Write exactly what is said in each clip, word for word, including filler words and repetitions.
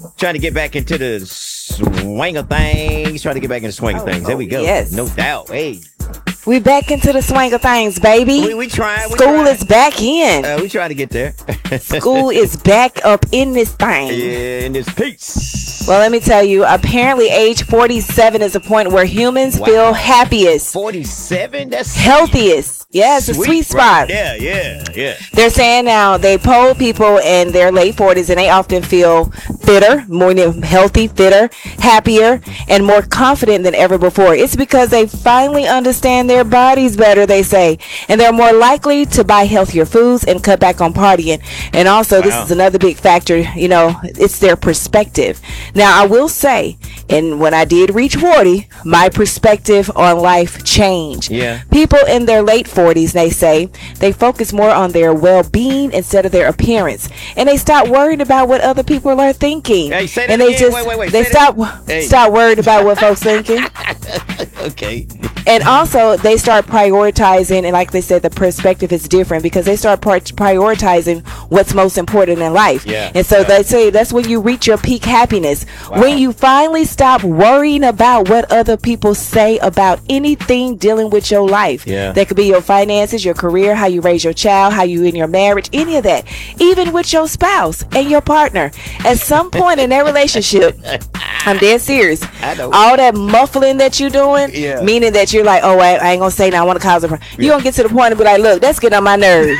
Trying to get back into the swing of things. Trying to get back into the swing of Oh, things. There we go. yes. No doubt. Hey. We back into the swing of things, baby. We, we trying. We School trying. is back in. Uh, we trying to get there. School is back up in this thing. Yeah, in this piece. Well, let me tell you, apparently age forty-seven is a point where humans Wow. feel happiest, forty-seven? That's healthiest. Yeah, it's a sweet spot. Yeah, yeah, yeah. They're saying now they poll people in their late forties and they often feel fitter, more healthy, fitter, happier, and more confident than ever before. It's because they finally understand their bodies better, they say, and they're more likely to buy healthier foods and cut back on partying. And also, wow. This is another big factor, you know, it's their perspective. Now, I will say, and when I did reach forty, my perspective on life changed. Yeah. People in their late forties, they say, they focus more on their well-being instead of their appearance, and they stop worrying about what other people are thinking. Hey, say that and they again. just wait, wait, wait. they say stop hey. stop worried about what folks thinking. Okay. And also, they start prioritizing, and like they said, the perspective is different because they start pri- prioritizing what's most important in life. Yeah. And so yeah. they say that's when you reach your peak happiness. Wow. When you finally stop worrying about what other people say about anything dealing with your life. Yeah. That could be your finances, your career, how you raise your child, how you in your marriage, any of that. Even with your spouse and your partner. At some point in their relationship, I'm dead serious. I know. All that muffling that you're doing, yeah. meaning that you're like, oh, I, I ain't gonna say now, I want to cause a problem. You're gonna get to the point and be like, look, that's getting on my nerves.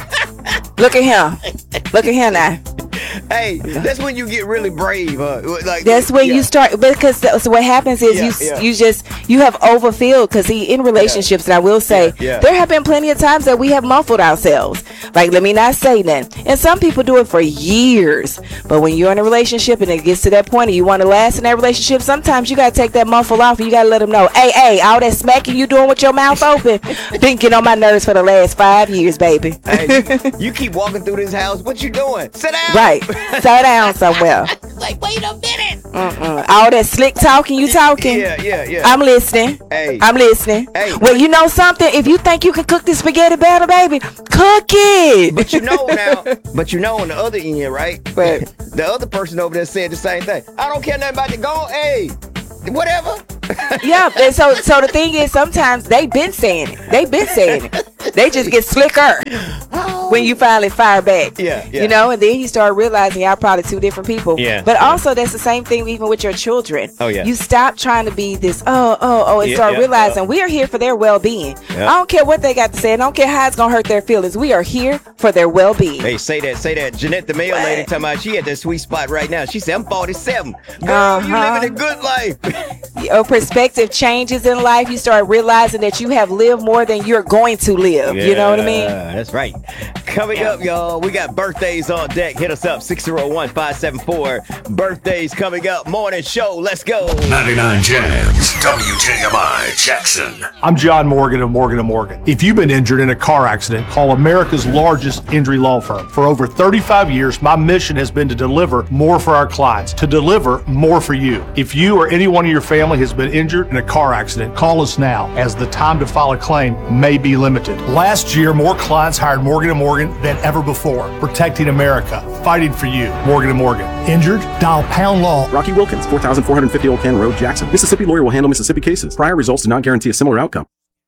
Look at him. Look at him now. Hey, that's when you get really brave. Huh? Like that's when yeah. you start, because th- so what happens is yeah, you yeah. you just you have overfilled. Because he in relationships, yeah. and I will say yeah, yeah. there have been plenty of times that we have muffled ourselves. Like, let me not say that. And some people do it for years. But when you're in a relationship and it gets to that point and you want to last in that relationship, sometimes you gotta take that muffle off and you gotta let them know, hey, hey, all that smacking you doing with your mouth open been getting on my nerves for the last five years, baby. Hey, you keep walking through this house. What you doing? Sit down. Right. Sit down somewhere. Like, wait a minute. Mm-mm. All that slick talking you talking. Yeah, yeah, yeah. I'm listening. Hey. I'm listening. Hey. Well, you know something? If you think you can cook this spaghetti better, baby, cook it. But you know now, but you know on the other end, right? But the other person over there said the same thing. I don't care nothing about the go. Hey, whatever. Yeah, and so so the thing is, sometimes they been saying it. They been saying it. They just get slicker when you finally fire back. Yeah, yeah. You know, and then you start realizing y'all probably two different people. Yeah. But yeah. also, that's the same thing even with your children. Oh, yeah. You stop trying to be this, oh, oh, oh, and Yeah, start yeah, realizing yeah. we are here for their well-being. Yeah. I don't care what they got to say. I don't care how it's going to hurt their feelings. We are here for their well-being. Hey, say that, say that. Jeanette, the mail lady, talking about she at that sweet spot right now. She said, I'm forty-seven. Girl, Uh-huh. you living a good life. Your perspective changes in life. You start realizing that you have lived more than you're going to live. You know what I mean? That's right. Coming up, y'all, we got birthdays on deck. Hit us up, six oh one, five seven four. Birthdays coming up. Morning show. Let's go. ninety-nine Jams, W J M I, Jackson. I'm John Morgan of Morgan and Morgan. If you've been injured in a car accident, call America's largest injury law firm. For over thirty-five years, my mission has been to deliver more for our clients, to deliver more for you. If you or anyone in your family has been injured in a car accident, call us now, as the time to file a claim may be limited. Last year, more clients hired Morgan and Morgan than ever before. Protecting America, fighting for you. Morgan and Morgan. Injured? Dial pound law. Rocky Wilkins, four thousand four hundred fifty Old Canton Road, Jackson. Mississippi lawyer will handle Mississippi cases. Prior results do not guarantee a similar outcome.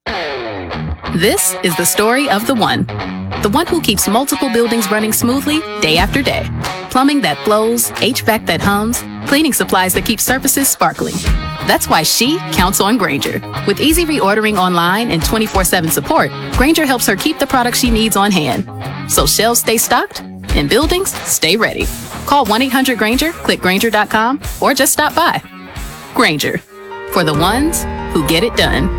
This is the story of the one. The one who keeps multiple buildings running smoothly day after day. Plumbing that flows, H V A C that hums, cleaning supplies that keep surfaces sparkling. That's why she counts on Grainger. With easy reordering online and twenty-four seven support, Grainger helps her keep the products she needs on hand. So shelves stay stocked and buildings stay ready. Call one eight hundred Grainger, click Grainger dot com, or just stop by. Grainger, for the ones who get it done.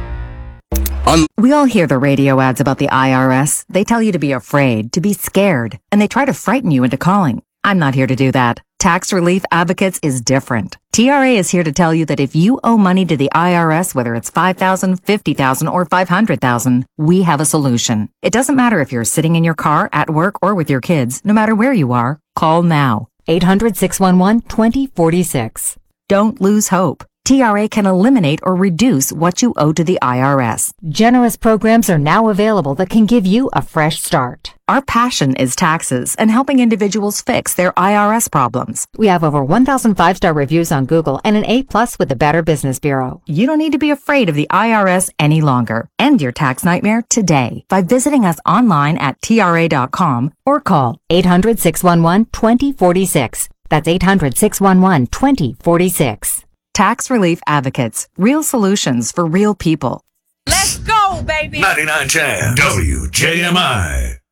We all hear the radio ads about the I R S. They tell you to be afraid, to be scared, and they try to frighten you into calling. I'm not here to do that. Tax Relief Advocates is different. T R A is here to tell you that if you owe money to the I R S, whether it's five thousand dollars, fifty thousand dollars, or five hundred thousand dollars, we have a solution. It doesn't matter if you're sitting in your car, at work, or with your kids. No matter where you are, call now. eight hundred, six one one, two oh four six. Don't lose hope. T R A can eliminate or reduce what you owe to the I R S. Generous programs are now available that can give you a fresh start. Our passion is taxes and helping individuals fix their I R S problems. We have over one thousand five-star reviews on Google and an A plus with the Better Business Bureau. You don't need to be afraid of the I R S any longer. End your tax nightmare today by visiting us online at T R A dot com or call eight hundred, six one one, two zero four six. That's eight hundred, six one one, two zero four six. Tax Relief Advocates. Real solutions for real people. Let's go, baby. ninety-nine point ten W J M I.